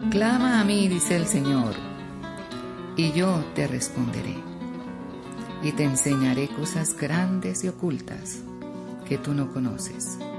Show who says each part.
Speaker 1: Clama a mí, dice el Señor, y yo te responderé, y te enseñaré cosas grandes y ocultas que tú no conoces.